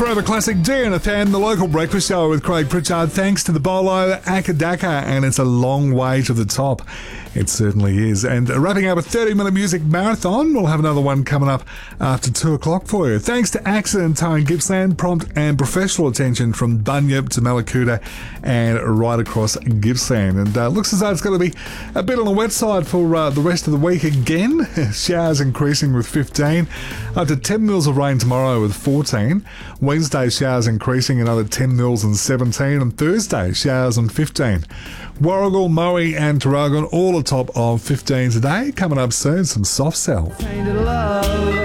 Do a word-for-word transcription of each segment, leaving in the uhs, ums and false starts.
Forever Classic D and Nathan, the local breakfast show with Craig Pritchard. Thanks to the bolo Akadaka, and it's a long way to the top. It certainly is. And wrapping up a thirty-minute music marathon, we'll have another one coming up after two o'clock for you. Thanks to Accident Towing Gippsland, prompt and professional attention from Bunyip to Malakuta and right across Gippsland. And uh, looks as though it's going to be a bit on the wet side for uh, the rest of the week again. Showers increasing with fifteen. Up to ten mils of rain tomorrow with fourteen. Wednesday, showers increasing another ten mils and seventeen. And Thursday, showers on fifteen. Warragul, Moe and Tarragon all atop of fifteen today. Coming up soon, some soft cell. Tainted love,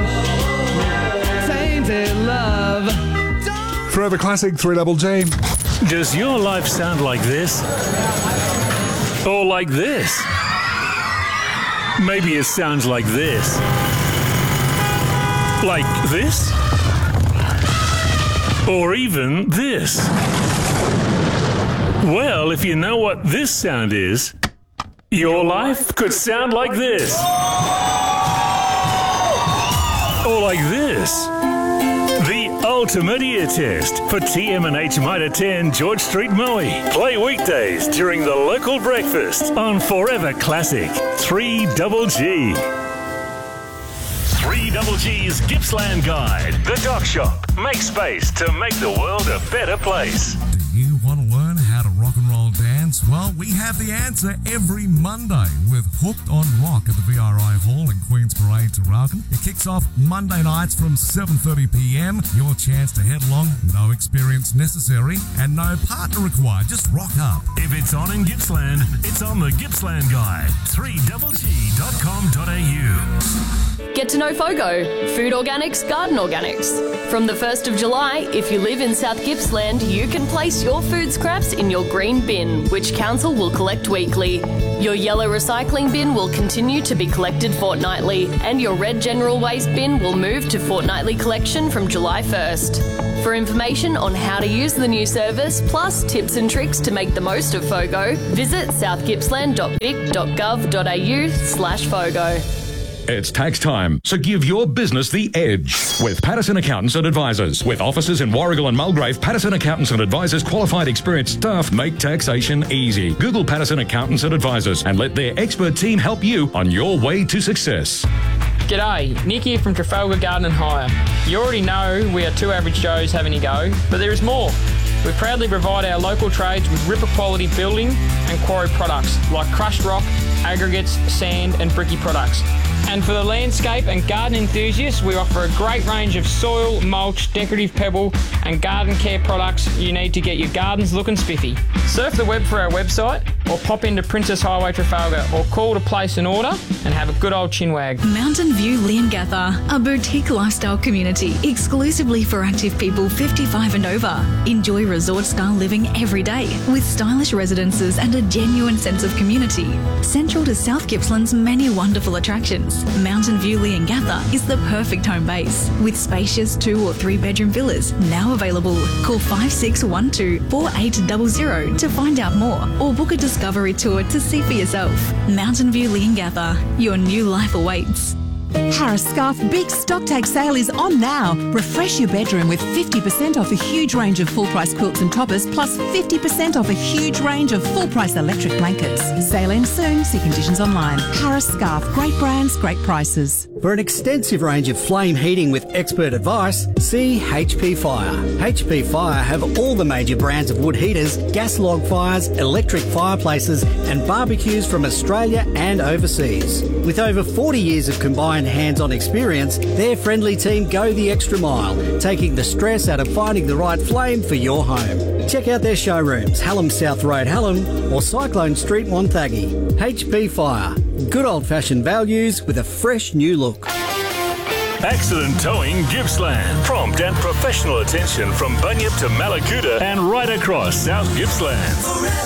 tainted love. Forever Classic three double G. Does your life sound like this? Or like this? Maybe it sounds like this. Like this? Or even this? Well, if you know what this sound is, your life could sound like this. Or like this. The ultimate ear test for T M and H Mitre ten George Street, Moe. Play weekdays during the local breakfast on Forever Classic three double G. three double G's Gippsland Guide. The Dock Shop. Make space to make the world a better place. Do you want to learn how to rock and roll dance? Well, we have the answer every Monday with Hooked on Rock at the V R I Hall in Queen's Parade, Tarragon. It kicks off Monday nights from seven thirty p m. Your chance to head along, no experience necessary and no partner required. Just rock up. If it's on in Gippsland, it's on the Gippsland Guide. three double G dot com dot a u. Get to know FOGO, Food Organics, Garden Organics. From the first of July, if you live in South Gippsland, you can place your food scraps in your green bin, which Council will collect weekly. Your yellow recycling bin will continue to be collected fortnightly, and your red general waste bin will move to fortnightly collection from July first. For information on how to use the new service, plus tips and tricks to make the most of FOGO, visit south gippsland dot vic dot gov dot a u slash FOGO. It's tax time, so give your business the edge with Patterson Accountants and Advisors. With offices in Warragul and Mulgrave, Patterson Accountants and Advisors qualified experienced staff make taxation easy. Google Patterson Accountants and Advisors and let their expert team help you on your way to success. G'day, Nick here from Trafalgar Garden and Hire. You already know we are two average Joes having a go, but there is more. We proudly provide our local trades with ripper quality building and quarry products like crushed rock, aggregates, sand and bricky products. And for the landscape and garden enthusiasts, we offer a great range of soil, mulch, decorative pebble and garden care products you need to get your gardens looking spiffy. Surf the web for our website or pop into Princess Highway Trafalgar or call to place an order and have a good old chinwag. Mountain View Leongatha, a boutique lifestyle community exclusively for active people fifty-five and over. Enjoy resort-style living every day with stylish residences and a genuine sense of community. Central to South Gippsland's many wonderful attractions, Mountain View Leongatha is the perfect home base with spacious two or three bedroom villas now available. Call five six one two, four eight zero zero to find out more or book a discovery tour to see for yourself. Mountain View Leongatha, your new life awaits. Harris Scarf Big Stock Take Sale is on now. Refresh your bedroom with fifty percent off a huge range of full-price quilts and toppers, plus fifty percent off a huge range of full-price electric blankets. Sale ends soon. See conditions online. Harris Scarf. Great brands, great prices. For an extensive range of flame heating with expert advice, see H P Fire. H P Fire have all the major brands of wood heaters, gas log fires, electric fireplaces and barbecues from Australia and overseas. With over forty years of combined hands-on experience, their friendly team go the extra mile, taking the stress out of finding the right flame for your home. Check out their showrooms, Hallam South Road, Hallam, or Cyclone Street, Wonthaggi. H P Fire. Good old-fashioned values with a fresh new look. Accident Towing Gippsland. Prompt and professional attention from Bunyip to Malakuta and right across South Gippsland.